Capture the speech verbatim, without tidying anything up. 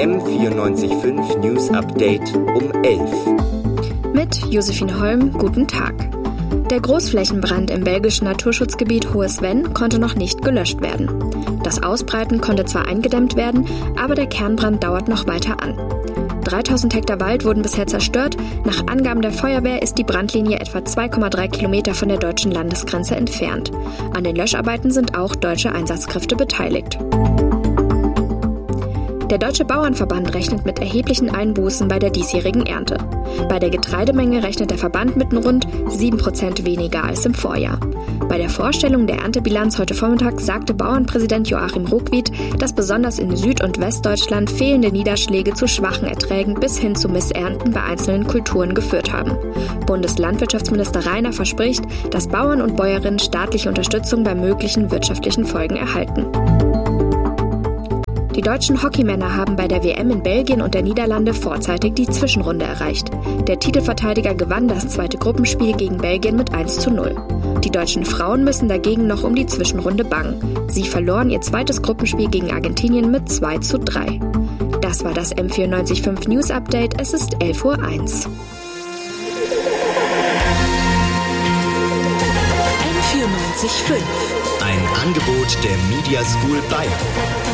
M vierundneunzig Komma fünf News Update um elf. Mit Josephine Holm, guten Tag. Der Großflächenbrand im belgischen Naturschutzgebiet Hohes Venn konnte noch nicht gelöscht werden. Das Ausbreiten konnte zwar eingedämmt werden, aber der Kernbrand dauert noch weiter an. dreitausend Hektar Wald wurden bisher zerstört. Nach Angaben der Feuerwehr ist die Brandlinie etwa zwei Komma drei Kilometer von der deutschen Landesgrenze entfernt. An den Löscharbeiten sind auch deutsche Einsatzkräfte beteiligt. Der Deutsche Bauernverband rechnet mit erheblichen Einbußen bei der diesjährigen Ernte. Bei der Getreidemenge rechnet der Verband mit rund sieben Prozent weniger als im Vorjahr. Bei der Vorstellung der Erntebilanz heute Vormittag sagte Bauernpräsident Joachim Ruckwied, dass besonders in Süd- und Westdeutschland fehlende Niederschläge zu schwachen Erträgen bis hin zu Missernten bei einzelnen Kulturen geführt haben. Bundeslandwirtschaftsminister Reiner verspricht, dass Bauern und Bäuerinnen staatliche Unterstützung bei möglichen wirtschaftlichen Folgen erhalten. Die deutschen Hockeymänner haben bei der W M in Belgien und der Niederlande vorzeitig die Zwischenrunde erreicht. Der Titelverteidiger gewann das zweite Gruppenspiel gegen Belgien mit eins zu null. Die deutschen Frauen müssen dagegen noch um die Zwischenrunde bangen. Sie verloren ihr zweites Gruppenspiel gegen Argentinien mit zwei zu drei. Das war das M vierundneunzig Komma fünf News Update. Es ist elf Uhr eins. M vierundneunzig Komma fünf. Ein Angebot der Media School Bayern.